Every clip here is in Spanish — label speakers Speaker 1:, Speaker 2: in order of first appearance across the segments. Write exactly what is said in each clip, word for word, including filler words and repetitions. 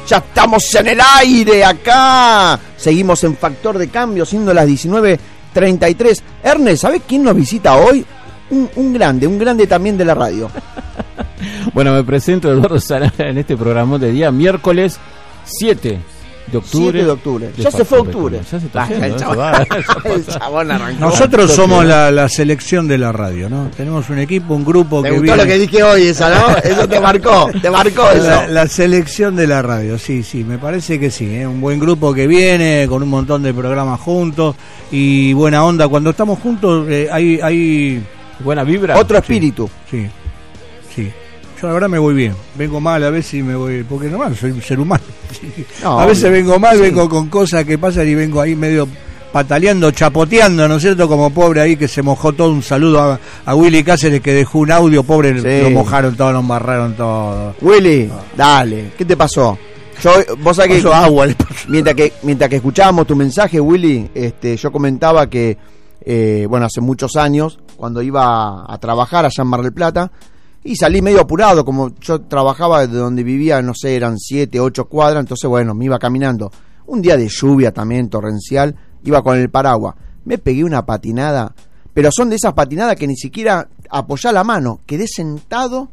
Speaker 1: Ya estamos en el aire acá. Seguimos en Factor de Cambio, siendo las diecinueve treinta y tres. Ernest, ¿sabés quién nos visita hoy? Un, un grande, un grande también de la radio.
Speaker 2: Bueno, me presento, Eduardo Salana, en este programa de día miércoles siete de octubre.
Speaker 1: siete de octubre. Ya se fue octubre.
Speaker 2: Ya se está
Speaker 1: Ah,
Speaker 2: yendo,
Speaker 1: el
Speaker 2: ¿eh?
Speaker 1: chabón,
Speaker 2: Se va,
Speaker 1: el chabón arrancó.
Speaker 3: Nosotros somos la, la selección de la radio, ¿no? Tenemos un equipo, un grupo
Speaker 1: ¿Te
Speaker 3: que
Speaker 1: gustó
Speaker 3: viene...
Speaker 1: lo que dije hoy, esa, no? Eso te marcó, te marcó eso.
Speaker 3: La, la selección de la radio, sí, sí, me parece que sí, ¿eh? Un buen grupo que viene con un montón de programas juntos y buena onda. Cuando estamos juntos eh, hay, hay...
Speaker 2: Buena vibra.
Speaker 1: Otro espíritu.
Speaker 3: Sí, sí. Yo la verdad me voy bien. Vengo mal a veces y me voy... Porque normal, soy un ser humano.
Speaker 1: No,
Speaker 3: a veces vengo mal,
Speaker 1: sí.
Speaker 3: vengo con cosas que pasan y vengo ahí medio pataleando, chapoteando, ¿no es cierto? Como pobre ahí que se mojó todo. Un saludo a, a Willy Cáceres que dejó un audio, pobre,
Speaker 1: Sí.
Speaker 3: lo mojaron todo, lo embarraron todo.
Speaker 1: Willy, dale, ¿qué te pasó? Yo, vos sabés que,
Speaker 3: Pasó agua, le
Speaker 1: mientras que mientras que escuchábamos tu mensaje, Willy, este, yo comentaba que, eh, bueno, hace muchos años, cuando iba a trabajar allá en Mar del Plata, y salí medio apurado, como yo trabajaba de donde vivía, no sé, eran siete, ocho cuadras, entonces bueno, me iba caminando. Un día de lluvia también, torrencial, iba con el paraguas. Me pegué una patinada, pero son de esas patinadas que ni siquiera apoyá la mano, quedé sentado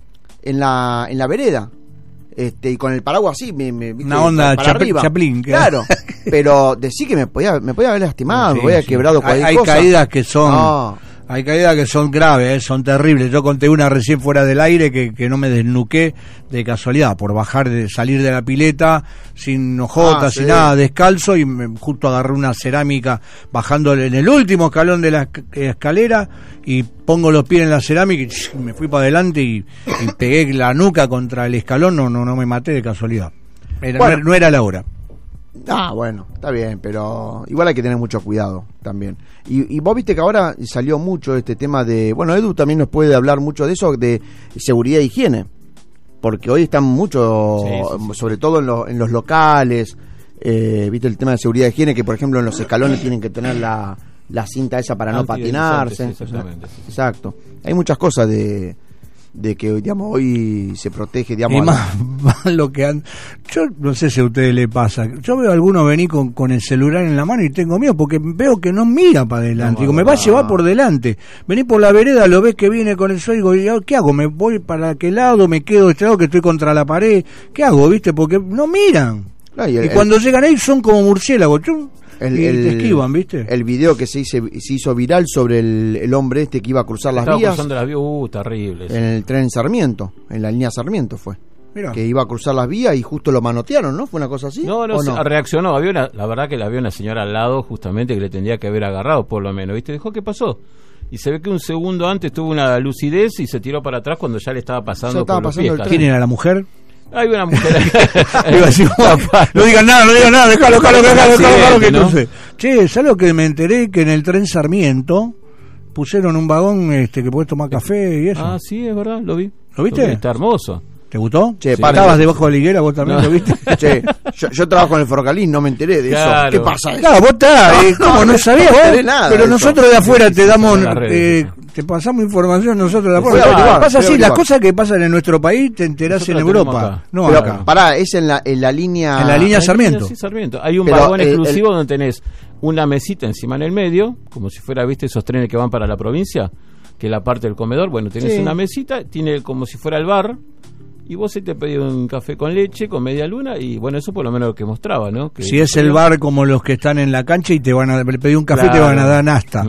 Speaker 1: en la, en la vereda. Este, y con el paraguas así, me, me,
Speaker 3: una onda
Speaker 1: para
Speaker 3: Chap-
Speaker 1: arriba.
Speaker 3: Chaplin. ¿Qué?
Speaker 1: Claro, pero decí que me podía, me podía haber lastimado,
Speaker 3: Sí,
Speaker 1: me podía haber
Speaker 3: sí.
Speaker 1: quebrado cualquier
Speaker 3: hay,
Speaker 1: cosa.
Speaker 3: Hay caídas que son...
Speaker 1: No.
Speaker 3: Hay caídas que son graves, ¿eh? Son terribles. Yo conté una recién fuera del aire que, que no me desnuqué de casualidad, por bajar, de salir de la pileta sin hojotas,
Speaker 1: Ah,
Speaker 3: sin
Speaker 1: sí.
Speaker 3: nada, descalzo, y me, justo agarré una cerámica bajando en el último escalón de la esc- escalera y pongo los pies en la cerámica y ch, me fui para adelante y, y pegué la nuca contra el escalón. No, no, no me maté de casualidad. Era,
Speaker 1: Bueno.
Speaker 3: no, era, no era la hora.
Speaker 1: Ah, bueno, está bien, pero igual hay que tener mucho cuidado también. Y, y vos viste que ahora salió mucho este tema de... Bueno, Edu también nos puede hablar mucho de eso, de seguridad e higiene. Porque hoy están mucho,
Speaker 2: Sí, sí, sí.
Speaker 1: sobre todo en, lo- en los locales, eh, viste el tema de seguridad e higiene, que por ejemplo en los escalones tienen que tener la, la cinta esa para no
Speaker 2: Antideslizante,
Speaker 1: patinarse.
Speaker 2: sí, exactamente, sí.
Speaker 1: Exacto. Hay muchas cosas de... de que digamos hoy se protege, digamos,
Speaker 3: Y
Speaker 1: a la-
Speaker 3: más, más lo que han... Yo no sé si a ustedes les pasa. Yo veo a algunos venir con, con el celular en la mano y tengo miedo porque veo que no mira para adelante.
Speaker 2: No,
Speaker 3: Digo,
Speaker 2: no,
Speaker 3: me va a
Speaker 2: no.
Speaker 3: llevar por delante. Vení por la vereda, lo ves que viene con el sol y digo, ¿y ahora ¿qué hago? ¿Me voy para aquel lado? ¿Me quedo de este lado que estoy contra la pared? ¿Qué hago? ¿Viste? Porque no miran.
Speaker 1: No, y
Speaker 3: Y,
Speaker 1: el-
Speaker 3: cuando llegan ahí son como murciélagos. Chum,
Speaker 1: El,
Speaker 3: y
Speaker 1: el-
Speaker 3: te esquivan, ¿viste?
Speaker 1: el video que se hizo, se hizo viral sobre el, el hombre este que iba a cruzar las
Speaker 2: Estaba
Speaker 1: vías
Speaker 2: cruzando las vías, uh, terrible. sí.
Speaker 1: en el tren Sarmiento, en la línea Sarmiento fue.
Speaker 3: Mirá.
Speaker 1: Que iba a cruzar las vías y justo lo manotearon, ¿no? ¿Fue una cosa así?
Speaker 2: No, no,
Speaker 1: ¿O
Speaker 2: se- reaccionó. Había una, la verdad que la había una señora al lado, justamente, que le tendría que haber agarrado, por lo menos. ¿Viste? Dijo, ¿qué pasó? Y se ve que un segundo antes tuvo una lucidez y se tiró para atrás cuando ya le estaba pasando
Speaker 1: Ya estaba
Speaker 2: por los
Speaker 1: pasando
Speaker 2: pies.
Speaker 1: el
Speaker 2: casi.
Speaker 3: ¿Quién era la mujer?
Speaker 2: Hay una mujer
Speaker 3: Iba a decir, no digan nada, no digan nada, déjalo, déjalo, déjalo, déjalo, déjalo, que
Speaker 2: ¿no?
Speaker 3: no sé. Che, ¿sabes lo que me enteré? Que en el tren Sarmiento pusieron un vagón este que podés tomar café y eso.
Speaker 2: Ah, sí, es verdad, lo vi.
Speaker 3: ¿Lo viste?
Speaker 2: vi, Está hermoso.
Speaker 3: ¿Te gustó?
Speaker 1: Che,
Speaker 2: Sí.
Speaker 1: para-
Speaker 3: ¿Estabas debajo de la higuera vos también?
Speaker 2: No.
Speaker 3: ¿Lo viste?
Speaker 1: Che, yo, yo trabajo en el ferrocarril, no me enteré de
Speaker 2: Claro.
Speaker 1: eso. ¿Qué pasa?
Speaker 3: Claro, vos estás, eh, ¿cómo no sabías
Speaker 1: No
Speaker 3: vos?
Speaker 1: enteré nada
Speaker 3: Pero
Speaker 1: de eso.
Speaker 3: nosotros de afuera te damos,
Speaker 2: en las redes,
Speaker 3: eh, te pasamos información nosotros de
Speaker 1: Fui a
Speaker 3: afuera.
Speaker 1: averiguar,
Speaker 3: Pasa
Speaker 1: fui a
Speaker 3: así, las
Speaker 1: averiguar.
Speaker 3: cosas que pasan en nuestro país te enterás
Speaker 2: Nosotros
Speaker 3: en
Speaker 2: la tenemos
Speaker 3: Europa,
Speaker 2: acá.
Speaker 3: no
Speaker 1: Pero,
Speaker 3: acá.
Speaker 1: pará, es en la, en la línea...
Speaker 3: En la línea
Speaker 2: Ah,
Speaker 3: Sarmiento.
Speaker 2: Sí, Sarmiento. Hay un
Speaker 1: Pero,
Speaker 2: vagón
Speaker 1: eh,
Speaker 2: exclusivo
Speaker 1: el-
Speaker 2: donde tenés una mesita encima en el medio, como si fuera, viste, esos trenes que van para la provincia, que es la parte del comedor. Bueno, tenés
Speaker 1: Sí.
Speaker 2: una mesita, tiene como si fuera el bar, y vos ahí te pedís un café con leche, con media luna, y bueno, eso por lo menos lo que mostraba, ¿no? Que
Speaker 3: Si es el bar como los que están en la cancha y te van a le pedí un café y te
Speaker 2: Claro.
Speaker 3: van a dar nasta.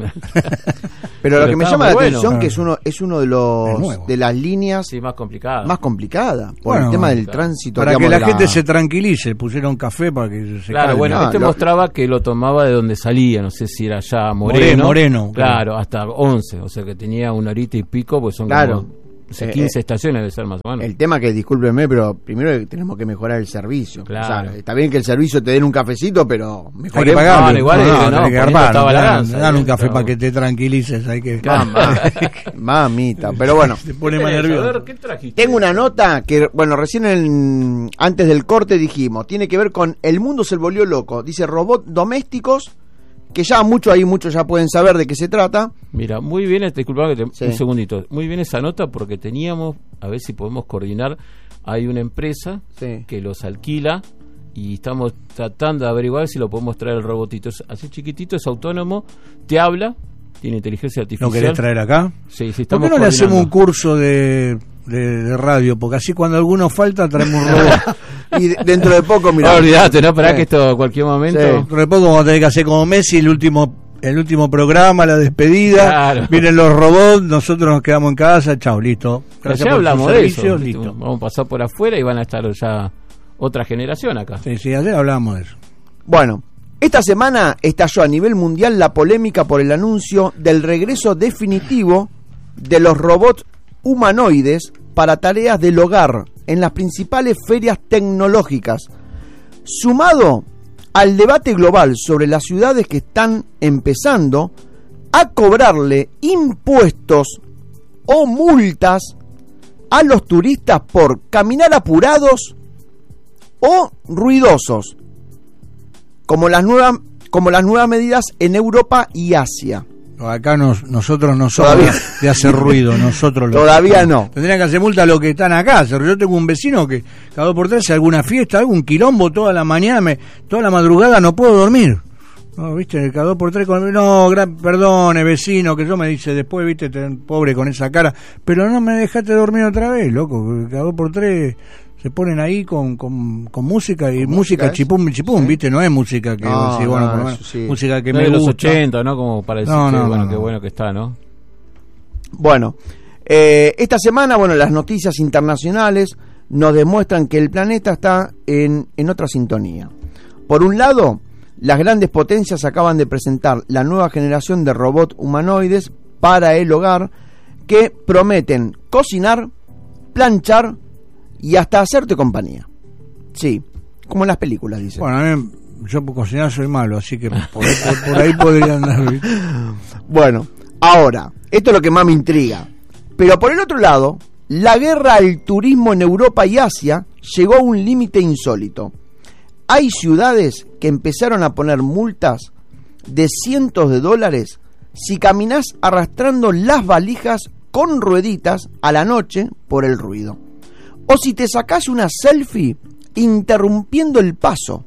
Speaker 1: Pero lo
Speaker 2: Pero
Speaker 1: que me
Speaker 2: estaba
Speaker 1: llama
Speaker 2: muy
Speaker 1: la
Speaker 2: bueno.
Speaker 1: atención que es uno es uno de
Speaker 3: Es
Speaker 1: los
Speaker 3: nuevo.
Speaker 1: de las líneas
Speaker 2: Sí, más complicado.
Speaker 1: más complicadas por
Speaker 3: Bueno,
Speaker 1: el tema del
Speaker 2: claro.
Speaker 1: tránsito,
Speaker 3: Para que
Speaker 1: digamos,
Speaker 3: la
Speaker 1: de
Speaker 3: gente se tranquilice, pusieron café para que se
Speaker 2: Claro,
Speaker 3: calme.
Speaker 2: bueno,
Speaker 1: No,
Speaker 2: este
Speaker 1: lo-
Speaker 2: mostraba que lo tomaba de donde salía, no sé si era ya
Speaker 3: Moreno,
Speaker 2: Moreno.
Speaker 3: Moreno,
Speaker 2: Claro,
Speaker 3: claro.
Speaker 2: hasta once, o sea que tenía una horita y pico, pues son
Speaker 1: Claro.
Speaker 2: como no sé,
Speaker 1: Eh,
Speaker 2: quince
Speaker 1: eh,
Speaker 2: estaciones debe ser más o menos.
Speaker 1: El tema que, discúlpenme, pero primero tenemos que mejorar el servicio.
Speaker 2: Claro.
Speaker 1: O sea, está bien que el servicio te den un cafecito, pero
Speaker 3: Hay que
Speaker 1: mejoremos.
Speaker 3: pagarlo.
Speaker 2: No, igual es que no,
Speaker 3: tenés que
Speaker 2: poniendo
Speaker 3: armar,
Speaker 2: estaba
Speaker 3: no,
Speaker 2: la
Speaker 3: dan-
Speaker 2: lanza,
Speaker 3: dan un
Speaker 2: ¿eh?
Speaker 3: café
Speaker 2: Claro.
Speaker 3: para que te tranquilices, hay que...
Speaker 1: Mamá, mamita, pero bueno.
Speaker 3: Te pone más
Speaker 2: A ver,
Speaker 3: nervioso.
Speaker 2: ¿qué trajiste?
Speaker 1: Tengo una nota que, bueno, recién en- antes del corte dijimos, tiene que ver con el mundo se volvió loco. Dice robots domésticos, que ya mucho ahí, muchos ya pueden saber de qué se trata.
Speaker 2: Mira, muy bien, disculpame que te,
Speaker 1: Sí.
Speaker 2: un segundito, muy bien esa nota porque teníamos, a ver si podemos coordinar hay una empresa
Speaker 1: Sí.
Speaker 2: que los alquila y estamos tratando de averiguar si lo podemos traer el robotito. Es así chiquitito, es autónomo, te habla, tiene inteligencia artificial.
Speaker 3: ¿Lo querés traer acá?
Speaker 2: Sí, sí,
Speaker 3: ¿Por
Speaker 2: estamos
Speaker 3: qué no le hacemos un
Speaker 2: coordinando.
Speaker 3: curso de, de, de radio? Porque así cuando alguno falta traemos un robot.
Speaker 1: Y de- dentro de poco,
Speaker 2: No,
Speaker 1: mira.
Speaker 2: olvidate, ¿no? Esperá
Speaker 1: Sí.
Speaker 2: que esto a cualquier momento...
Speaker 1: Sí.
Speaker 3: Dentro de poco vamos a tener que hacer como Messi el último el último programa, la despedida.
Speaker 2: Claro.
Speaker 3: Vienen los robots, nosotros nos quedamos en casa, chao, listo.
Speaker 2: Ya
Speaker 3: por
Speaker 2: hablamos
Speaker 3: sus
Speaker 2: de
Speaker 3: servicios,
Speaker 2: eso.
Speaker 3: listo.
Speaker 2: Vamos a pasar por afuera y van a estar ya otra generación acá.
Speaker 3: Sí, sí, ayer hablamos de eso.
Speaker 1: Bueno, esta semana estalló a nivel mundial la polémica por el anuncio del regreso definitivo de los robots humanoides para tareas del hogar en las principales ferias tecnológicas, sumado al debate global sobre las ciudades que están empezando a cobrarle impuestos o multas a los turistas por caminar apurados o ruidosos, como las nuevas como las nuevas medidas en Europa y Asia.
Speaker 3: Acá nos, nosotros no somos
Speaker 1: Todavía.
Speaker 3: de hacer ruido, nosotros lo
Speaker 1: Todavía no.
Speaker 3: Tendrían que hacer multa a los que están acá. Yo tengo un vecino que cada dos por tres hace alguna fiesta, algún quilombo toda la mañana, me, toda la madrugada no puedo dormir. No, viste, cada dos por tres con, no, gran, perdone vecino, que yo me dice después, viste, ten, pobre con esa cara, pero no me dejaste dormir otra vez, loco, cada dos por tres se ponen ahí con, con, con música y
Speaker 1: ¿Con
Speaker 3: música
Speaker 1: música,
Speaker 3: chipum chipum,
Speaker 1: sí?
Speaker 3: viste, no es música que
Speaker 1: No,
Speaker 3: sí, bueno,
Speaker 1: no,
Speaker 3: por lo menos,
Speaker 1: eso sí.
Speaker 3: música que
Speaker 2: No
Speaker 3: me
Speaker 2: de los
Speaker 3: gusta.
Speaker 2: ochenta, ¿no? Como para decir
Speaker 3: No,
Speaker 2: que,
Speaker 3: no,
Speaker 2: bueno,
Speaker 3: no,
Speaker 2: qué
Speaker 3: no.
Speaker 2: bueno que está, ¿no?
Speaker 1: Bueno, eh, esta semana, bueno, las noticias internacionales nos demuestran que el planeta está en, en otra sintonía. Por un lado, las grandes potencias acaban de presentar la nueva generación de robots humanoides para el hogar que prometen cocinar, planchar y hasta hacerte compañía. Sí, como en las películas, dicen.
Speaker 3: Bueno, a mí, yo por cocinar soy malo, así que por, por, por ahí podría andar. ¿viste?
Speaker 1: Bueno, ahora, esto es lo que más me intriga. Pero por el otro lado, la guerra al turismo en Europa y Asia llegó a un límite insólito. Hay ciudades que empezaron a poner multas de cientos de dólares si caminás arrastrando las valijas con rueditas a la noche por el ruido. O si te sacás una selfie interrumpiendo el paso.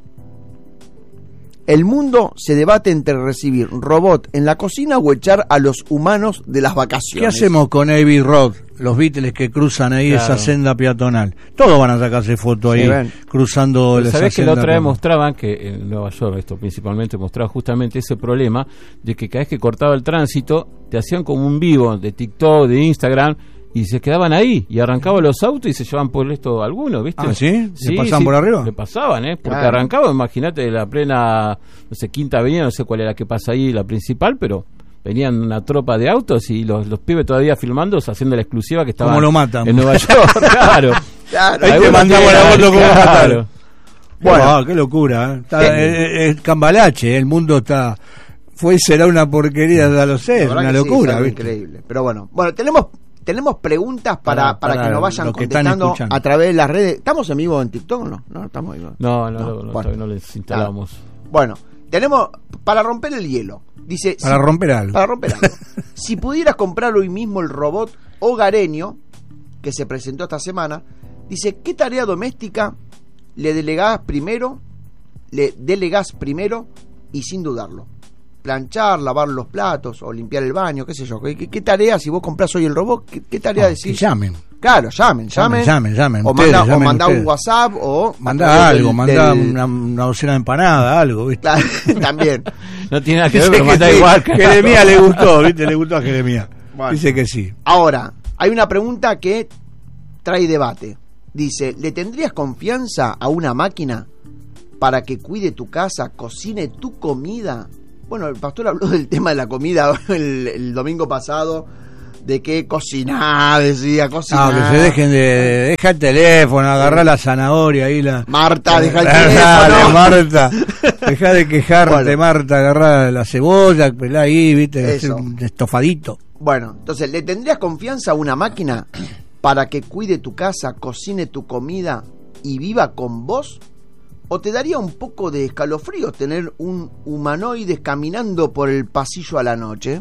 Speaker 1: El mundo se debate entre recibir robot en la cocina o echar a los humanos de las vacaciones.
Speaker 3: ¿Qué hacemos con Abbey Road? Los Beatles que cruzan ahí
Speaker 2: Claro.
Speaker 3: esa senda peatonal. Todos van a sacarse fotos ahí
Speaker 1: Sí, ven.
Speaker 3: cruzando esa
Speaker 2: Sabés que
Speaker 3: senda
Speaker 2: la otra vez
Speaker 3: peatonal.
Speaker 2: mostraban que en Nueva York, esto principalmente mostraba justamente ese problema de que cada vez que cortaba el tránsito te hacían como un vivo de TikTok, de Instagram y se quedaban ahí y arrancaban los autos y se llevaban por esto algunos, ¿viste?
Speaker 3: Ah, ¿sí? ¿Le pasaban por arriba?
Speaker 2: Le pasaban, ¿eh? Porque
Speaker 1: Claro.
Speaker 2: arrancaban, imagínate, de la plena, no sé, Quinta Avenida, no sé cuál era que pasa ahí, la principal, pero venían una tropa de autos y los, los pibes todavía filmando, haciendo la exclusiva que estaban
Speaker 3: ¿Cómo lo matan?
Speaker 2: en Nueva York, claro.
Speaker 1: Claro.
Speaker 3: Ahí te
Speaker 2: Algunos
Speaker 3: mandamos la
Speaker 2: tienen-
Speaker 3: foto como
Speaker 2: claro.
Speaker 3: mataron.
Speaker 1: Bueno.
Speaker 3: Bueno, qué locura. ¿eh? Está,
Speaker 1: Eh.
Speaker 3: eh, es cambalache, el mundo está... Fue y será una porquería, ya lo sé,
Speaker 1: La
Speaker 3: es
Speaker 1: verdad
Speaker 3: una
Speaker 1: que sí, es
Speaker 3: locura.
Speaker 1: algo
Speaker 3: ¿viste?
Speaker 1: increíble. Pero bueno, bueno, tenemos tenemos preguntas para,
Speaker 3: Para-
Speaker 1: para,
Speaker 3: para
Speaker 1: que nos vayan
Speaker 3: los que están
Speaker 1: contestando
Speaker 3: escuchando.
Speaker 1: a través de las redes. ¿Estamos en vivo en TikTok o no? No, estamos en vivo.
Speaker 2: No, no,
Speaker 1: No,
Speaker 2: no, no,
Speaker 1: bueno.
Speaker 2: todavía no les instalamos.
Speaker 1: Bueno, tenemos para romper el hielo. Dice
Speaker 3: Para
Speaker 1: si-
Speaker 3: romper algo.
Speaker 1: Para romper algo. Si pudieras comprar hoy mismo el robot hogareño que se presentó esta semana, dice, ¿qué tarea doméstica le delegás primero? Le delegás primero y sin dudarlo. Planchar, lavar los platos o limpiar el baño, qué sé yo. ¿Qué, qué, qué tarea, si vos comprás hoy el robot, qué, qué tarea
Speaker 3: No,
Speaker 1: decís?
Speaker 3: que llamen.
Speaker 1: Claro, llamen, llamen.
Speaker 3: Llamen, llamen, llamen,
Speaker 1: O
Speaker 3: ustedes,
Speaker 1: mandá, o
Speaker 3: llamen
Speaker 1: mandá un
Speaker 3: ustedes.
Speaker 1: WhatsApp o... a
Speaker 3: Mandá
Speaker 1: través
Speaker 3: algo,
Speaker 1: del-
Speaker 3: mandá
Speaker 1: del-
Speaker 3: una, una docena de empanada, algo, ¿viste?
Speaker 1: Claro, también.
Speaker 2: No tiene nada que ver,
Speaker 3: Dice
Speaker 2: pero
Speaker 3: que
Speaker 2: manda
Speaker 3: sí,
Speaker 2: igual. claro.
Speaker 3: Jeremías le gustó, ¿viste? Le gustó a Jeremías.
Speaker 1: Bueno.
Speaker 3: Dice que sí.
Speaker 1: Ahora, hay una pregunta que trae debate. Dice, ¿le tendrías confianza a una máquina para que cuide tu casa, cocine tu comida? Bueno, el pastor habló del tema de la comida el, el domingo pasado, de que cocinar, decía, cocinar.
Speaker 3: No, que se dejen de... Deja el teléfono, agarrá la zanahoria ahí, la...
Speaker 1: Marta, deja el
Speaker 3: Dale,
Speaker 1: teléfono.
Speaker 3: Marta. Deja de quejarte,
Speaker 1: Bueno.
Speaker 3: Marta, agarrá la cebolla, pelá ahí, ¿viste?
Speaker 1: Eso.
Speaker 3: Hacer un estofadito.
Speaker 1: Bueno, entonces, ¿le tendrías confianza a una máquina para que cuide tu casa, cocine tu comida y viva con vos? ¿O te daría un poco de escalofrío tener un humanoide caminando por el pasillo a la noche?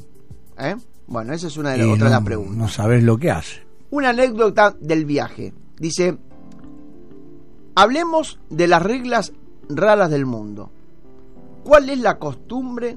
Speaker 1: ¿Eh? Bueno, esa es una de las,
Speaker 3: Y
Speaker 1: otra
Speaker 3: no,
Speaker 1: de las preguntas.
Speaker 3: no sabés lo que hace.
Speaker 1: Una anécdota del viaje. Dice, hablemos de las reglas raras del mundo. ¿Cuál es la costumbre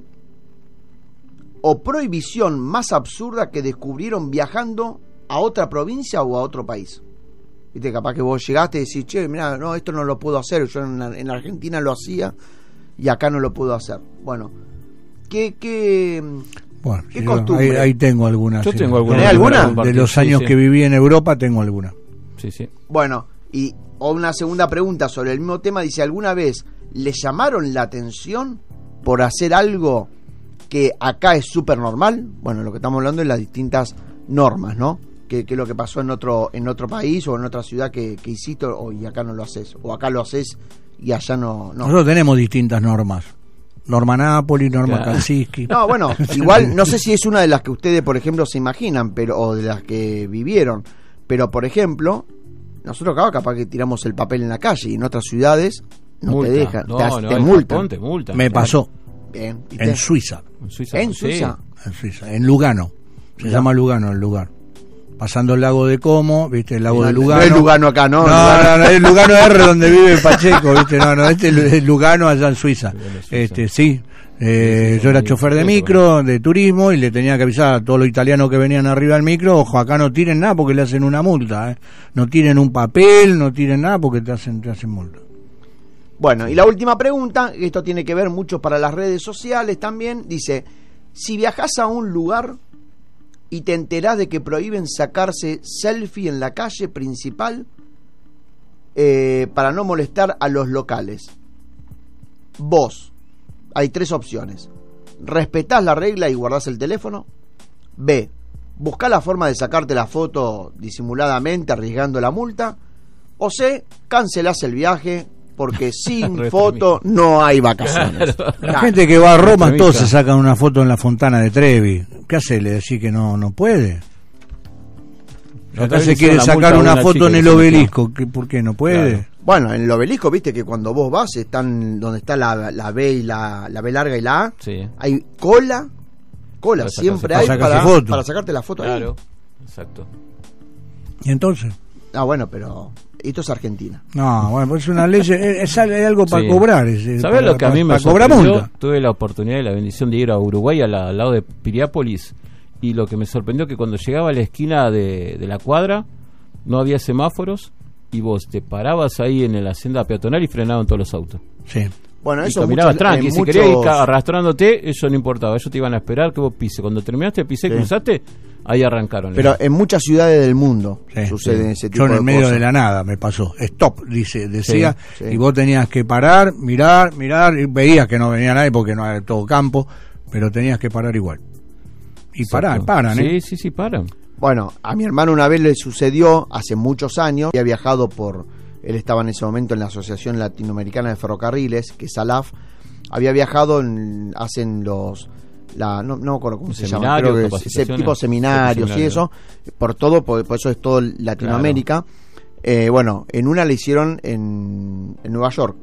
Speaker 1: o prohibición más absurda que descubrieron viajando a otra provincia o a otro país? Viste, capaz que vos llegaste y decís, che, mirá, no, esto no lo puedo hacer, yo en, en Argentina lo hacía y acá no lo puedo hacer. Bueno, ¿qué, qué,
Speaker 3: bueno,
Speaker 1: qué
Speaker 3: yo,
Speaker 1: costumbre?
Speaker 3: Ahí, ahí tengo algunas.
Speaker 2: Yo
Speaker 3: sí.
Speaker 2: tengo algunas.
Speaker 1: ¿Tenés alguna?
Speaker 3: De los años sí, sí. que viví en Europa tengo alguna.
Speaker 2: Sí, sí.
Speaker 1: Bueno, y o una segunda pregunta sobre el mismo tema, dice, ¿alguna vez le llamaron la atención por hacer algo que acá es súper normal? Bueno, lo que estamos hablando es las distintas normas, ¿no? Que, que es lo que pasó en otro en otro país o en otra ciudad que, que hiciste o, y acá no lo haces, o acá lo haces y allá no, no.
Speaker 3: Nosotros tenemos distintas normas. Norma Napoli, Norma
Speaker 2: Claro.
Speaker 3: Kansinsky.
Speaker 1: No, bueno, igual no sé si es una de las que ustedes, por ejemplo, se imaginan, pero o de las que vivieron, pero por ejemplo, nosotros acá capaz que tiramos el papel en la calle y en otras ciudades no
Speaker 2: Multa.
Speaker 1: te dejan,
Speaker 2: No,
Speaker 1: te,
Speaker 2: no,
Speaker 1: te
Speaker 2: en
Speaker 1: multan.
Speaker 2: Japón te multan.
Speaker 3: Me pasó
Speaker 1: Bien, ¿viste?
Speaker 3: en Suiza.
Speaker 2: En Suiza.
Speaker 1: En
Speaker 2: sí.
Speaker 1: Suiza.
Speaker 3: En Suiza, en Lugano. Se
Speaker 1: Mirá.
Speaker 3: llama Lugano el lugar. Pasando el lago de Como, ¿viste? El lago
Speaker 1: No,
Speaker 3: de
Speaker 1: no
Speaker 3: Lugano.
Speaker 1: es Lugano acá, ¿no?
Speaker 3: No,
Speaker 1: Lugano.
Speaker 3: no, no, es Lugano R donde vive Pacheco, ¿viste? No, no, este es Lugano allá en Suiza.
Speaker 2: Suiza.
Speaker 3: Este, sí. Eh,
Speaker 2: Sí, sí,
Speaker 3: yo era
Speaker 2: sí,
Speaker 3: chofer de
Speaker 2: sí,
Speaker 3: micro, de turismo, y le tenía que avisar a todos los italianos que venían arriba del micro, ojo, acá no tiren nada porque le hacen una multa, ¿eh? No tiren un papel, no tiren nada porque te hacen, te hacen multa.
Speaker 1: Bueno, y la última pregunta, esto tiene que ver mucho para las redes sociales también, dice, si viajas a un lugar y te enterás de que prohíben sacarse selfie en la calle principal eh, para no molestar a los locales, vos, hay tres opciones: respetás la regla y guardás el teléfono, B, buscás la forma de sacarte la foto disimuladamente arriesgando la multa, o C, cancelás el viaje porque sin foto no hay vacaciones.
Speaker 2: Claro.
Speaker 3: La gente que va a Roma,
Speaker 2: Extremista.
Speaker 3: todos se sacan una foto en la Fontana de Trevi. ¿Qué hace? ¿Le decís que no, no puede? Acá se quiere sacar una foto en el obelisco. ¿Qué, ¿Por qué no puede?
Speaker 2: Claro.
Speaker 1: Bueno, en el obelisco, viste que cuando vos vas, están donde está la, la B y la, la B larga y la A,
Speaker 2: Sí.
Speaker 1: hay cola, cola,
Speaker 2: Para sacarse-
Speaker 1: siempre
Speaker 3: para
Speaker 1: hay
Speaker 3: sacarse
Speaker 1: para,
Speaker 3: foto.
Speaker 1: para sacarte la foto
Speaker 2: Claro. Exacto.
Speaker 3: ¿Y entonces?
Speaker 1: ahí. Ah, bueno, pero esto es Argentina.
Speaker 3: No, bueno, pues es una ley, es, es algo para
Speaker 2: Sí.
Speaker 3: cobrar. Es,
Speaker 2: ¿Sabés
Speaker 3: para-
Speaker 2: lo que a mí
Speaker 3: para-
Speaker 2: me
Speaker 3: para cobrar
Speaker 2: sorprendió?
Speaker 3: multa.
Speaker 2: Tuve la oportunidad y la bendición de ir a Uruguay, al, al lado de Piriápolis, y lo que me sorprendió que cuando llegaba a la esquina de, de la cuadra no había semáforos y vos te parabas ahí en la senda peatonal y frenaban todos los autos.
Speaker 3: Sí.
Speaker 1: Bueno,
Speaker 2: Y
Speaker 1: eso
Speaker 2: caminabas
Speaker 1: muchos-
Speaker 2: tranqui,
Speaker 1: en
Speaker 2: si querías ir
Speaker 1: muchos-
Speaker 2: ca- arrastrándote, eso no importaba, ellos te iban a esperar que vos pises. Cuando terminaste, pisé,
Speaker 1: Sí.
Speaker 2: cruzaste, ahí arrancaron.
Speaker 1: pero en muchas ciudades del mundo
Speaker 3: Sí,
Speaker 1: sucede
Speaker 3: sí.
Speaker 1: ese tipo
Speaker 3: Yo en
Speaker 1: de
Speaker 3: el medio
Speaker 1: cosas.
Speaker 3: de la nada me pasó. Stop, dice, decía.
Speaker 1: Sí, sí.
Speaker 3: Y vos tenías que parar, mirar, mirar. Y veías que no venía nadie porque no era todo campo. Pero tenías que parar igual. Y
Speaker 2: Exacto.
Speaker 3: parar, paran, ¿eh?
Speaker 2: Sí, sí, sí, paran.
Speaker 1: Bueno, a mi hermano una vez le sucedió hace muchos años, había viajado por, él estaba en ese momento en la Asociación Latinoamericana de Ferrocarriles, que es ALAF, había viajado, en, hacen los, la, no, no me acuerdo cómo se llama,
Speaker 2: Seminarios,
Speaker 1: creo que es ese
Speaker 2: capacitaciones.
Speaker 1: tipo de seminarios y
Speaker 2: Seminarios.
Speaker 1: eso, por todo, por, por eso es todo Latinoamérica. Eh, bueno, en una le hicieron en, en Nueva York.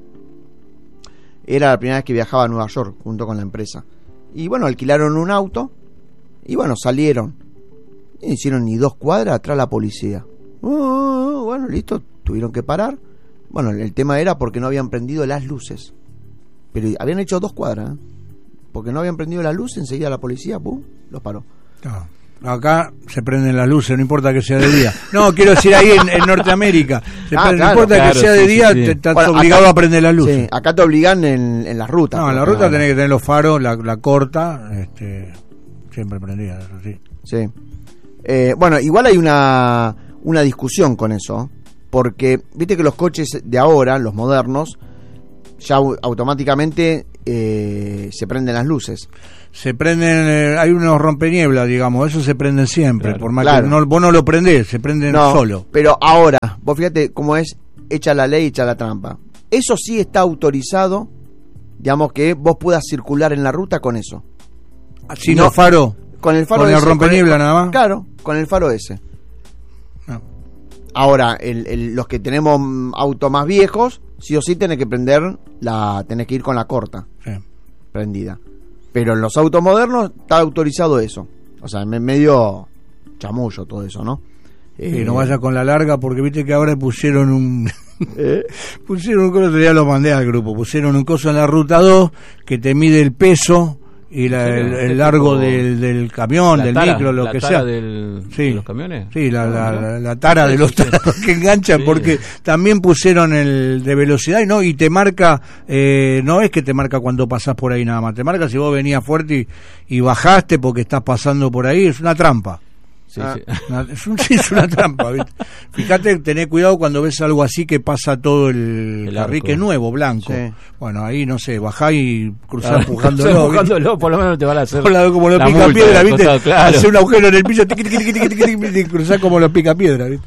Speaker 1: Era la primera vez que viajaba a Nueva York junto con la empresa. Y bueno, alquilaron un auto y bueno, salieron. No hicieron ni dos cuadras atrás la policía. Uh, bueno, listo, tuvieron que parar. Bueno, el tema era porque no habían prendido las luces. Pero habían hecho dos cuadras, ¿eh? Porque no habían prendido las luces, enseguida la policía, pum, los paró.
Speaker 3: Claro. Acá se prenden las luces, no importa que sea de día. No, quiero decir ahí en, en Norteamérica. Se
Speaker 1: Ah,
Speaker 3: prende-
Speaker 1: claro,
Speaker 3: no importa
Speaker 2: claro,
Speaker 3: que sea de
Speaker 2: sí,
Speaker 3: día,
Speaker 2: sí, sí.
Speaker 3: te estás
Speaker 1: Bueno,
Speaker 3: obligado
Speaker 1: acá-
Speaker 3: a prender las luces.
Speaker 1: Sí, acá te obligan en, en las rutas.
Speaker 3: No, en la
Speaker 1: porque-
Speaker 3: ruta tenés que tener los faros, la, la corta, este, siempre prendida, eso sí.
Speaker 1: Sí. Eh, bueno, igual hay una, una discusión con eso, porque viste que los coches de ahora, los modernos, ya au- automáticamente eh, se prenden las luces.
Speaker 3: Se prenden, eh, hay unos rompenieblas, digamos, esos se prenden siempre,
Speaker 2: Claro.
Speaker 3: por más
Speaker 1: Claro.
Speaker 3: que no, vos no lo prendés, se prenden
Speaker 1: No,
Speaker 3: solo.
Speaker 1: pero ahora, vos fíjate cómo es hecha la ley, hecha la trampa. Eso sí está autorizado, digamos, que vos puedas circular en la ruta con eso.
Speaker 3: Sin
Speaker 1: No.
Speaker 3: los faros,
Speaker 1: Con el faro
Speaker 3: con el
Speaker 1: ese,
Speaker 3: rompeniebla
Speaker 1: con el-
Speaker 3: nada más.
Speaker 1: Claro, con el faro ese.
Speaker 3: No.
Speaker 1: Ahora, el, el- los que tenemos mm, autos más viejos, sí o sí tenés que prender la, tenés que ir con la corta
Speaker 3: Sí.
Speaker 1: prendida. Pero en los autos modernos está autorizado eso. O sea, me medio chamullo todo eso, ¿no?
Speaker 3: Eh, no vaya con la larga, porque viste que ahora pusieron un... ¿Eh? pusieron un coso, ya lo mandé al grupo, pusieron un coso en la ruta dos que te mide el peso y la, sí, el, el largo del, del camión, del
Speaker 2: tara,
Speaker 3: micro, lo
Speaker 2: la
Speaker 3: que
Speaker 2: tara
Speaker 3: sea.
Speaker 2: Del,
Speaker 3: sí.
Speaker 2: ¿De los camiones?
Speaker 3: Sí, la, la, la, la tara de los taros que enganchan, sí. Porque también pusieron el de velocidad y no y te marca, eh, no es que te marca cuando pasás por ahí nada más, te marca si vos venías fuerte y, y bajaste porque estás pasando por ahí, es una trampa.
Speaker 2: Sí,
Speaker 3: ah,
Speaker 2: sí.
Speaker 3: Una, es, un, sí, es una trampa, ¿viste? Fíjate, tené cuidado cuando ves algo así que pasa todo el, el carrique nuevo, blanco. Sí. Bueno, ahí no sé, bajá y cruzá ah, empujándolo.
Speaker 2: empujándolo, por lo menos te van a hacer.
Speaker 3: La, como los pica piedra, ¿viste? Costado, claro. Hacer un agujero en el piso, tiqui, tiqui, tiqui, tiqui, tiqui, tiqui, y cruzá como los pica piedra, ¿viste?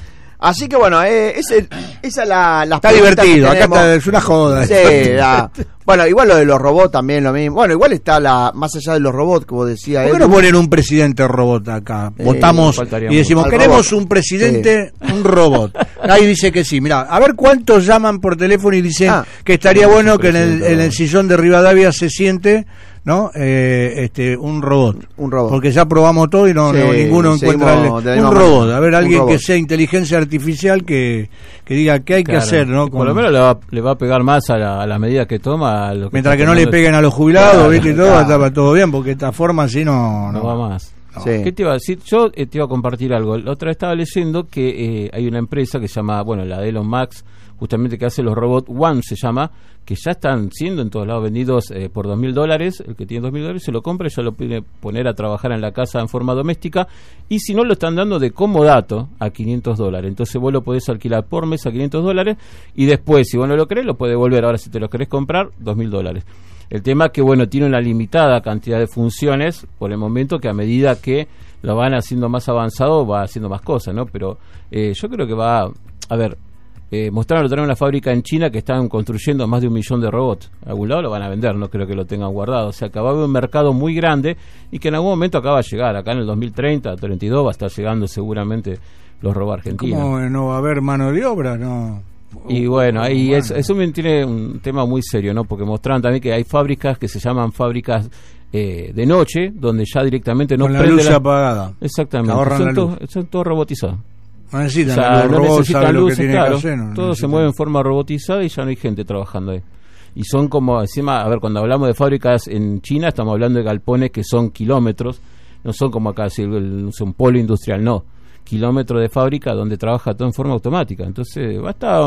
Speaker 1: Así que bueno, eh, ese, esa es la, la
Speaker 3: está divertido, acá está, es una joda.
Speaker 1: Sí, la, bueno, igual lo de los robots también lo mismo. Bueno, igual está la más allá de los robots, como decía él.
Speaker 3: ¿Por qué no ponen un presidente robot acá? Eh, Votamos y decimos, queremos robot. Un presidente, sí. Un robot. Ahí dice que sí. Mirá, a ver cuántos llaman por teléfono y dicen ah, que estaría bueno que en el, en el sillón de Rivadavia se siente, ¿no? Eh, este, un robot.
Speaker 1: Un robot.
Speaker 3: Porque ya probamos todo y no, sí, no ninguno encuentra el, un robot. A ver, alguien que sea inteligencia artificial que, que diga qué hay claro. que hacer, ¿no? Con...
Speaker 2: Por lo menos le va, le va a pegar más a la, a la medida que toma. A lo que
Speaker 3: Mientras que no le peguen a los jubilados, claro, ¿viste? Y todo, claro. Estaba todo bien, porque de esta forma así no...
Speaker 2: No, no va más.
Speaker 3: No.
Speaker 2: Sí. ¿Qué te iba a decir? Yo eh, te iba a compartir algo. La otra vez estaba leyendo que eh, hay una empresa que se llama, bueno, la de Elon Musk, justamente que hace los robots, One se llama, que ya están siendo en todos lados vendidos eh, por dos mil dólares. El que tiene dos mil dólares se lo compra y ya lo puede poner a trabajar en la casa en forma doméstica. Y si no, lo están dando de comodato a quinientos dólares. Entonces vos lo podés alquilar por mes a quinientos dólares y después, si vos no lo querés, lo podés devolver. Ahora, si te lo querés comprar, dos mil dólares. El tema es que, bueno, tiene una limitada cantidad de funciones por el momento, que a medida que lo van haciendo más avanzado va haciendo más cosas, ¿no? Pero eh, yo creo que va... A ver, eh, mostraron lo traen una fábrica en China que están construyendo más de un millón de robots. A algún lado lo van a vender, no creo que lo tengan guardado. O sea, que va a haber un mercado muy grande y que en algún momento acaba de llegar. Acá en el dos mil treinta, treinta y dos va a estar llegando seguramente los robots argentinos.
Speaker 3: ¿Cómo no va a haber mano de obra? No...
Speaker 2: Y bueno, ahí es, eso tiene un tema muy serio, ¿no? Porque mostraron también que hay fábricas que se llaman fábricas eh, de noche, donde ya directamente no
Speaker 3: con la
Speaker 2: prende
Speaker 3: luz
Speaker 2: la...
Speaker 3: apagada.
Speaker 2: Exactamente. Son, to, son todos robotizados.
Speaker 3: No necesitan,
Speaker 2: o sea,
Speaker 3: los
Speaker 2: no
Speaker 3: robots,
Speaker 2: necesitan luces,
Speaker 3: que
Speaker 2: claro.
Speaker 3: Que hacer, no
Speaker 2: todo se mueve en forma robotizada y ya no hay gente trabajando ahí. Y son como, encima, a ver, cuando hablamos de fábricas en China, estamos hablando de galpones que son kilómetros, no son como acá, si el, el, un polo industrial, no. Kilómetros de fábrica donde trabaja todo en forma automática. Entonces, va a estar...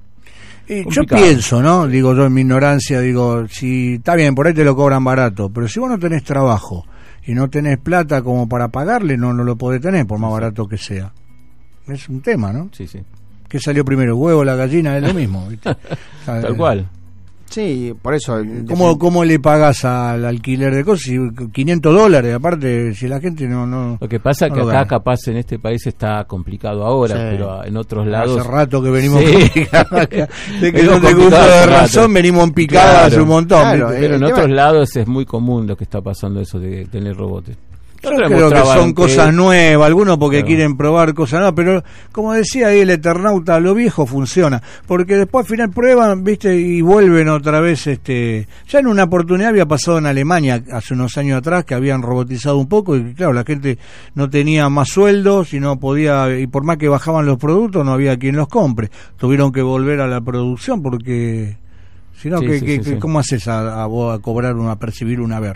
Speaker 3: Eh, yo pienso, ¿no? Digo yo en mi ignorancia, digo, si está bien, por ahí te lo cobran barato, pero si vos no tenés trabajo y no tenés plata como para pagarle, no, no lo podés tener, por más sí. barato que sea. Es un tema, ¿no?
Speaker 2: Sí, sí.
Speaker 3: ¿Qué salió primero, el huevo o la gallina? Es lo mismo, ¿viste?
Speaker 2: Tal cual.
Speaker 1: Sí, por eso.
Speaker 3: ¿Cómo, ¿Cómo le pagas al alquiler de cosas? quinientos dólares, aparte, si la gente no... no
Speaker 2: lo que pasa es
Speaker 3: no
Speaker 2: que acá gana. Capaz en este país está complicado ahora, sí. Pero en otros lados...
Speaker 3: Hace rato que venimos
Speaker 2: sí.
Speaker 3: picadas, de que no te gusta de razón, venimos en picadas claro. un montón. Claro,
Speaker 2: pero en otros lados es muy común lo que está pasando, eso de tener robots.
Speaker 3: Yo creo que son cosas que... nuevas, algunos porque claro. quieren probar cosas nuevas, pero como decía ahí el Eternauta, lo viejo funciona, porque después al final prueban, viste, y vuelven otra vez, este, ya en una oportunidad había pasado en Alemania hace unos años atrás que habían robotizado un poco y claro, la gente no tenía más sueldos y no podía, y por más que bajaban los productos no había quien los compre, tuvieron que volver a la producción porque si no, sí, que, sí, que, sí, ¿cómo sí. haces a, a, a cobrar, una, a percibir un haber?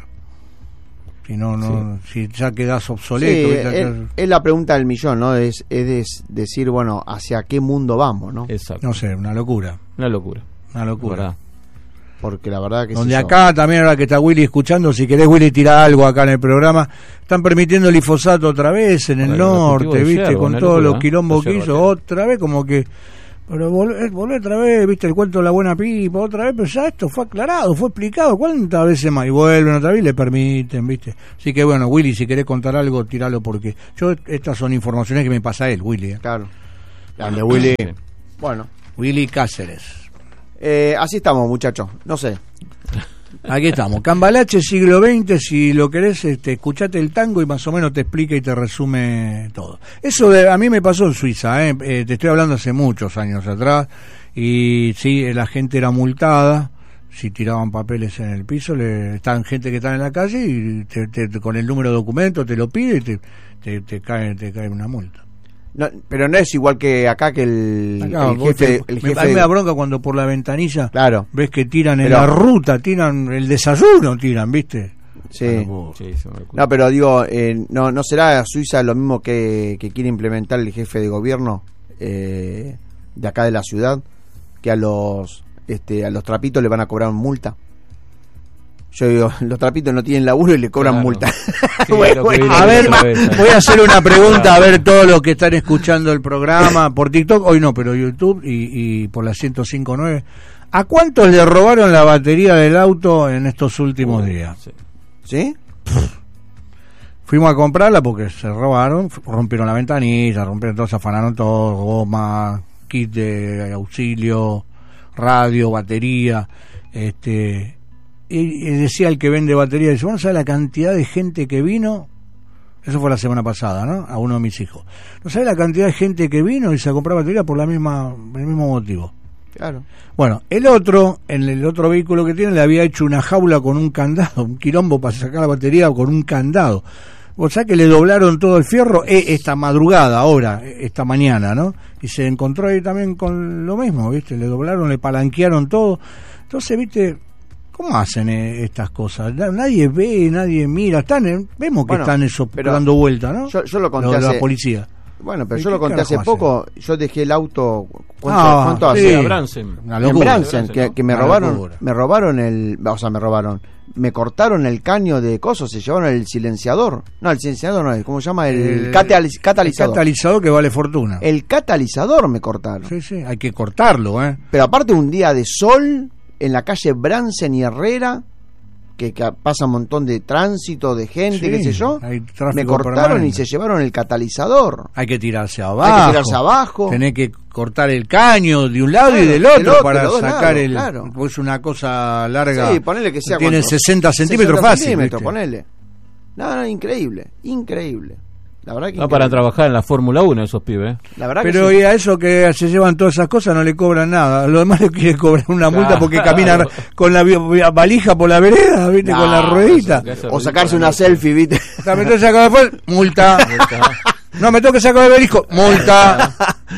Speaker 3: Si no, no, sí. si ya quedás obsoleto.
Speaker 1: Sí, es, es la pregunta del millón, ¿no? Es, es decir, bueno, ¿hacia qué mundo vamos, no?
Speaker 2: Exacto.
Speaker 3: No sé, una locura.
Speaker 2: Una locura.
Speaker 3: Una locura.
Speaker 2: ¿Verdad?
Speaker 1: Porque la verdad que...
Speaker 3: Donde acá yo. También, ahora que está Willy escuchando, si querés Willy tirar algo acá en el programa, están permitiendo el glifosato otra vez en el bueno, norte, ¿viste? Hierro, con todos los quilombos que hizo, otra vez como que... Pero volver, volver otra vez, viste el cuento de la buena pipa, otra vez, pero ya esto fue aclarado, fue explicado, ¿cuántas veces más? Y vuelven otra vez y le permiten, viste. Así que bueno, Willy, si querés contar algo, tiralo porque yo, estas son informaciones que me pasa él, Willy. ¿eh?
Speaker 1: Claro. Grande, Willy.
Speaker 3: Bueno. Willy Cáceres.
Speaker 1: Eh, así estamos, muchachos, no sé.
Speaker 3: Aquí estamos, Cambalache, siglo veinte, si lo querés, este, escuchate el tango y más o menos te explica y te resume todo. Eso de, a mí me pasó en Suiza, ¿eh? Eh, te estoy hablando hace muchos años atrás, y sí, la gente era multada, si tiraban papeles en el piso, le, están gente que está en la calle y te, te, te, con el número de documento te lo pide y te, te, te, cae, te cae una multa.
Speaker 1: No, pero no es igual que acá que el,
Speaker 3: Acá,
Speaker 1: el jefe,
Speaker 3: te,
Speaker 1: el
Speaker 3: me,
Speaker 1: jefe
Speaker 3: a mí me
Speaker 1: de-
Speaker 3: da bronca cuando por la ventanilla
Speaker 1: Claro.
Speaker 3: ves que tiran en
Speaker 1: Pero-
Speaker 3: la ruta, tiran el desayuno, tiran, ¿viste?
Speaker 1: Sí.
Speaker 3: Bueno,
Speaker 2: Sí, se me ocurre.
Speaker 1: No, pero digo, eh, no, ¿no será Suiza lo mismo que, que quiere implementar el jefe de gobierno eh, de acá de la ciudad? Que a los este, a los trapitos le van a cobrar multa. Yo digo, los trapitos no tienen laburo y le cobran
Speaker 2: Claro.
Speaker 1: multa.
Speaker 2: Sí,
Speaker 1: Bueno,
Speaker 2: lo que
Speaker 1: bueno.
Speaker 2: vi la
Speaker 3: A ver,
Speaker 2: otra
Speaker 3: ma-
Speaker 2: vez,
Speaker 3: voy a hacer una pregunta a ver todos los que están escuchando el programa por TikTok, hoy no, pero YouTube y, y por la ciento cinco punto nueve. ¿A cuántos le robaron la batería del auto en estos últimos días?
Speaker 2: Sí.
Speaker 1: ¿Sí?
Speaker 3: Fuimos a comprarla porque se robaron, f- rompieron la ventanilla, rompieron todo, se afanaron todo, goma, kit de auxilio, radio, batería, este... Y, y decía el que vende batería, dice, bueno, ¿sabes la cantidad de gente que vino? Eso fue la semana pasada, ¿no? A uno de mis hijos. ¿No sabes la cantidad de gente que vino y se compró batería por la misma, el mismo motivo?
Speaker 1: Claro.
Speaker 3: Bueno, el otro, en el otro vehículo que tiene, le había hecho una jaula con un candado, un quilombo para sacar la batería con un candado. O sea que le doblaron todo el fierro eh, esta madrugada, ahora, eh, esta mañana, ¿no? Y se encontró ahí también con lo mismo, ¿viste? Le doblaron, le palanquearon todo. Entonces, ¿viste? ¿Cómo hacen eh, estas cosas? Na- Nadie ve, nadie mira. Están, en- vemos que
Speaker 1: Bueno,
Speaker 3: están eso
Speaker 1: pero
Speaker 3: dando vuelta, ¿no?
Speaker 1: Yo, yo lo conté
Speaker 3: Lo de
Speaker 1: hace...
Speaker 3: la policía.
Speaker 1: Bueno, pero
Speaker 3: ¿Y
Speaker 1: yo
Speaker 3: qué
Speaker 1: lo conté hace
Speaker 3: carajo
Speaker 1: poco. Yo dejé el auto... ¿Cuánto,
Speaker 3: Ah,
Speaker 1: cuánto
Speaker 3: sí.
Speaker 1: hace?
Speaker 2: A Bransen.
Speaker 3: Una
Speaker 1: En
Speaker 3: locura.
Speaker 1: Bransen, que, que me
Speaker 3: Una
Speaker 1: robaron,
Speaker 3: locura.
Speaker 1: me robaron el, o sea, me robaron, me cortaron el caño de coso, se llevaron el silenciador, no, el silenciador no es, ¿cómo se llama? El,
Speaker 3: El-
Speaker 1: cataliz- catalizador.
Speaker 3: El catalizador que vale fortuna.
Speaker 1: El catalizador me cortaron.
Speaker 3: Sí, sí, hay que cortarlo, ¿eh?
Speaker 1: Pero aparte un día de sol en la calle Bransen y Herrera, que, que pasa un montón de tránsito, de gente,
Speaker 3: Sí,
Speaker 1: qué sé yo,
Speaker 3: hay tráfico
Speaker 1: me cortaron
Speaker 3: permanente.
Speaker 1: y se llevaron el catalizador.
Speaker 3: Hay que tirarse abajo.
Speaker 1: Hay que tirarse abajo.
Speaker 3: Tenés que cortar el caño de un lado
Speaker 1: Claro,
Speaker 3: y del
Speaker 1: del
Speaker 3: otro,
Speaker 1: otro,
Speaker 3: para
Speaker 1: de los dos
Speaker 3: sacar
Speaker 1: lados,
Speaker 3: el.
Speaker 1: claro.
Speaker 3: Pues es una cosa larga.
Speaker 1: Sí, ponele que sea
Speaker 3: Tiene
Speaker 1: cuánto,
Speaker 3: sesenta centímetros
Speaker 1: sesenta
Speaker 3: fácil.
Speaker 1: centímetros,
Speaker 3: ¿viste?
Speaker 1: ponele. No, no, increíble, increíble. La verdad que
Speaker 2: No para
Speaker 1: increíble.
Speaker 2: trabajar en la Fórmula uno esos pibes. ¿eh?
Speaker 1: La verdad
Speaker 3: Pero
Speaker 1: que
Speaker 3: y
Speaker 1: sí.
Speaker 3: a eso que se llevan todas esas cosas no le cobran nada. A lo demás le quiere cobrar una multa
Speaker 2: Claro.
Speaker 3: porque caminan con la vi- vi- valija por la vereda, ¿viste?
Speaker 1: No,
Speaker 3: con la ruedita.
Speaker 2: eso- eso-
Speaker 1: O sacarse una selfie, ¿viste?
Speaker 3: La meto que sacar después, multa. No me tengo que sacar el belisco, multa.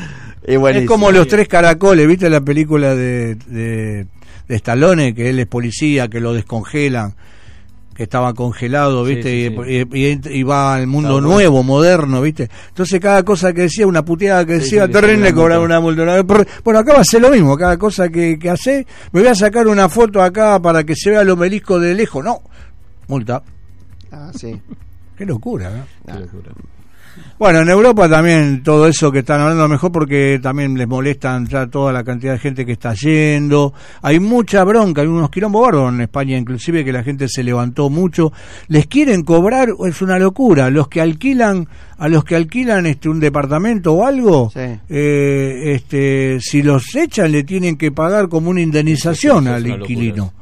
Speaker 1: Es
Speaker 3: Es
Speaker 1: buenísimo.
Speaker 3: como los tres caracoles, ¿viste la película de, de, de Stallone, que él es policía, que lo descongelan, que estaba congelado,
Speaker 2: Sí,
Speaker 3: ¿viste?
Speaker 2: sí,
Speaker 3: y, y- y ent- y va al mundo
Speaker 2: Está bueno.
Speaker 3: nuevo, moderno, ¿viste? Entonces cada cosa que decía, una puteada que
Speaker 2: Sí,
Speaker 3: decía,
Speaker 2: sí,
Speaker 3: terrible,
Speaker 2: sí,
Speaker 3: le
Speaker 2: una
Speaker 3: cobraban
Speaker 2: multa.
Speaker 3: una multa. una vez por- Bueno, acá va a ser lo mismo, cada cosa que, que hace, me voy a sacar una foto acá para que se vea el obelisco de lejos, no, multa.
Speaker 1: Ah, sí.
Speaker 3: Qué locura, ¿no?
Speaker 2: Qué locura.
Speaker 3: Bueno, en Europa también todo eso que están hablando mejor porque también les molestan ya toda la cantidad de gente que está yendo. Hay mucha bronca, hay unos quilombos bárbaros en España inclusive que la gente se levantó mucho. Les quieren cobrar, es una locura, los que alquilan, a los que alquilan este un departamento o algo,
Speaker 1: Sí.
Speaker 3: eh, este si los echan le tienen que pagar como una indemnización
Speaker 2: Sí, sí, es
Speaker 3: al
Speaker 2: una locura
Speaker 3: inquilino.
Speaker 2: eso.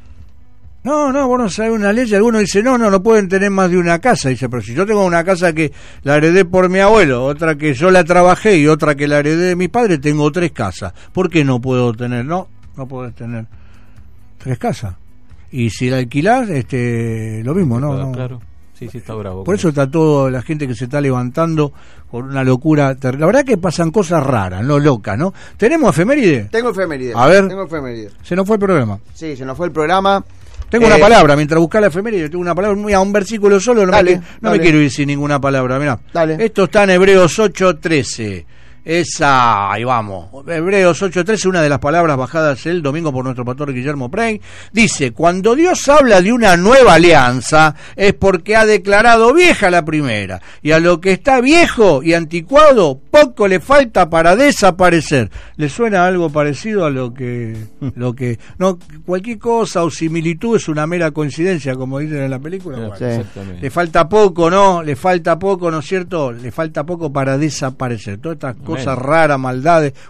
Speaker 3: No, no, vos no sabés una ley, algunos dicen, no, no, no pueden tener más de una casa, dice, pero si yo tengo una casa que la heredé por mi abuelo, otra que yo la trabajé y otra que la heredé de mi padre, tengo tres casas, ¿por qué no puedo tener? No, no podés tener tres casas. Y si la alquilás, este, lo mismo, ¿no?
Speaker 2: Claro,
Speaker 3: no.
Speaker 2: claro. Sí, sí, está bravo.
Speaker 3: Por eso está toda la gente que se está levantando por una locura terrible. La verdad que pasan cosas raras, no locas, ¿no? ¿Tenemos efeméride?
Speaker 1: Tengo efemérides.
Speaker 3: A ver.
Speaker 1: Tengo efemérides.
Speaker 3: Se nos fue el programa.
Speaker 1: Sí, se nos fue el programa.
Speaker 3: Tengo
Speaker 1: Eh,
Speaker 3: una palabra, mientras buscás la efeméride, tengo una palabra, mira, un versículo solo, no,
Speaker 1: Dale,
Speaker 3: me, no
Speaker 1: dale.
Speaker 3: me quiero ir sin ninguna palabra, mirá.
Speaker 1: Dale.
Speaker 3: Esto está en Hebreos ocho trece. Esa, ahí vamos. Hebreos ocho trece, una de las palabras bajadas el domingo por nuestro pastor Guillermo Prey, dice, cuando Dios habla de una nueva alianza, es porque ha declarado vieja la primera, y a lo que está viejo y anticuado, poco le falta para desaparecer. ¿Le suena algo parecido a lo que, lo que, no, cualquier cosa o similitud es una mera coincidencia, como dicen en la película? Bueno,
Speaker 1: Sí.
Speaker 2: Exactamente.
Speaker 3: le falta poco, ¿no? Le falta poco, ¿no es cierto? Le falta poco para desaparecer. Todas estas cosas raras, maldades,